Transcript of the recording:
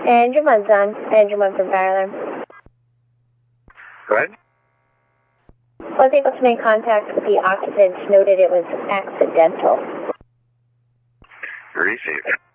Andrew Munson. Andrew Munson Fire Alarm. Go ahead. Was able to make contact with the occupants, noted it was accidental. Received.